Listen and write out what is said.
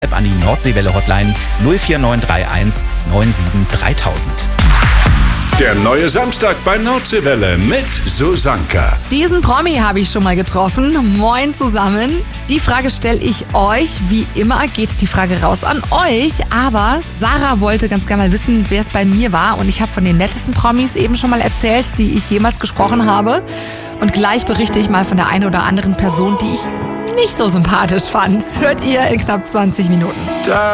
an die Nordseewelle-Hotline 04931 97 3000. Der neue Samstag bei Nordseewelle mit Susanka. Diesen Promi habe ich schon mal getroffen. Moin zusammen. Die Frage stelle ich euch. Wie immer geht die Frage raus an euch. Aber Sarah wollte ganz gerne mal wissen, wer es bei mir war. Und ich habe von den nettesten Promis eben schon mal erzählt, die ich jemals gesprochen habe. Und gleich berichte ich mal von der einen oder anderen Person, die ich nicht so sympathisch fand. Hört ihr in knapp 20 Minuten.